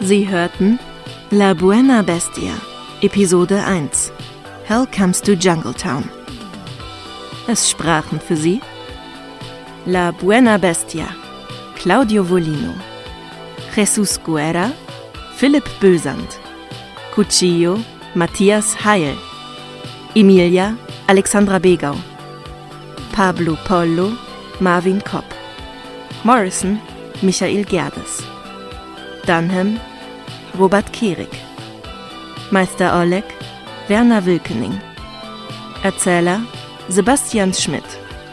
Sie hörten La Buena Bestia, Episode 1. Hell Comes to Jungletown. Es sprachen für Sie La Buena Bestia, Claudio Volino, Jesus Guerra, Philipp Bösand, Cuchillo, Matthias Heil, Emilia, Alexandra Begau, Pablo Pollo, Marvin Kopp, Morrison, Michael Gerdes, Dunham, Robert Kehrig, Meister Oleg, Werner Wilkening, Erzähler, Sebastian Schmidt,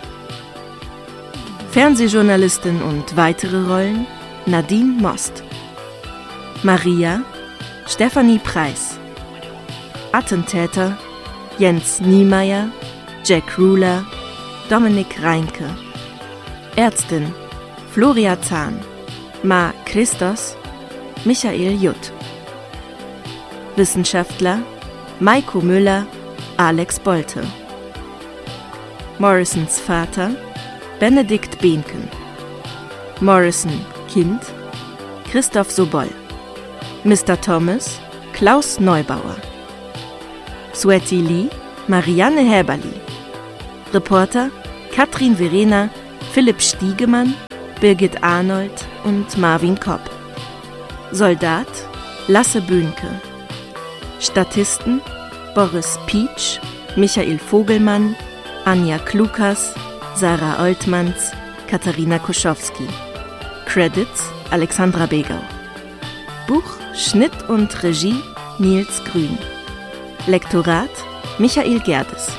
Fernsehjournalistin und weitere Rollen, Nadine Most, Maria, Stefanie Preis, Attentäter, Jens Niemeyer, Jack Ruler, Dominik Reinke, Ärztin, Floria Zahn, Ma Christos, Michael Jutt, Wissenschaftler, Maiko Müller, Alex Bolte, Morrisons Vater, Benedikt Behnken, Morrison Kind, Christoph Sobol, Mr. Thomas, Klaus Neubauer, Sweti Lee, Marianne Häberli, Reporter, Katrin Verena, Philipp Stiegemann, Birgit Arnold und Marvin Kopp, Soldat, Lasse Böhnke, Statisten, Boris Pietsch, Michael Vogelmann, Anja Klukas, Sarah Oltmanns, Katharina Koschowski. Credits, Alexandra Begau. Buch, Schnitt und Regie, Nils Grün. Lektorat, Michael Gerdes.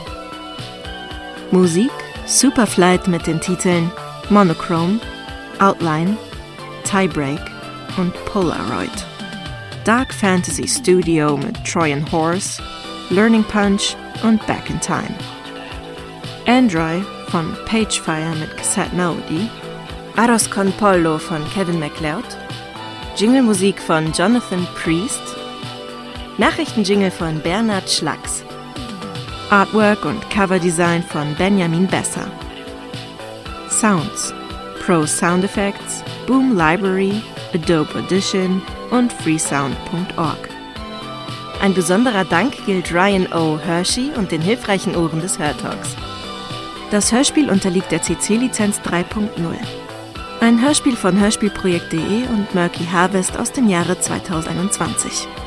Musik, Superflight mit den Titeln Monochrome, Outline, Tiebreak und Polaroid. Dark Fantasy Studio mit Trojan Horse, Learning Punch und Back in Time. Android von Pagefire mit Cassette Melody, Arroz con Pollo von Kevin MacLeod, Jinglemusik von Jonathan Priest, Nachrichtenjingle von Bernhard Schlacks, Artwork und Coverdesign von Benjamin Besser. Sounds, Pro Sound Effects, Boom Library, Adobe Audition und freesound.org. Ein besonderer Dank gilt Ryan O. Hershey und den hilfreichen Ohren des Hörtalks. Das Hörspiel unterliegt der CC-Lizenz 3.0. Ein Hörspiel von hörspielprojekt.de und Murky Harvest aus dem Jahre 2021.